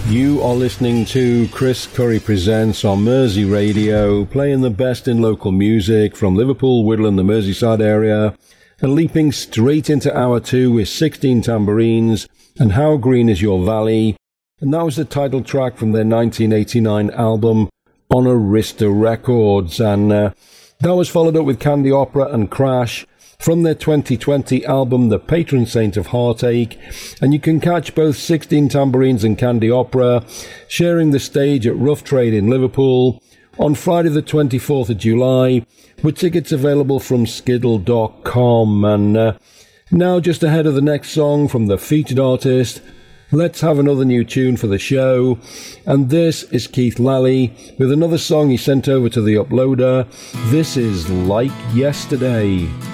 You are listening to Chris Curry Presents on Mersey Radio, playing the best in local music from Liverpool, Whittle and the Merseyside area, and leaping straight into hour two with 16 tambourines and How Green Is Your Valley. And that was the title track from their 1989 album on Arista Records, and that was followed up with Candy Opera and Crash from their 2020 album The Patron Saint of Heartache. And you can catch both 16 Tambourines and Candy Opera sharing the stage at Rough Trade in Liverpool on Friday the 24th of July, with tickets available from skiddle.com. And now, just ahead of the next song from the featured artist, let's have another new tune for the show. And this is Keith Lally with another song he sent over to the uploader. This is Like Yesterday.